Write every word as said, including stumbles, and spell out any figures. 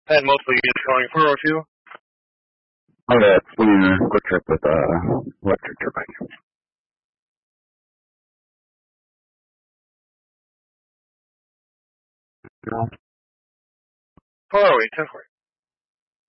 And mostly just going for a few? Oh, yeah, it's a quick trip with uh, electric turbine. Four oh eight, ten four.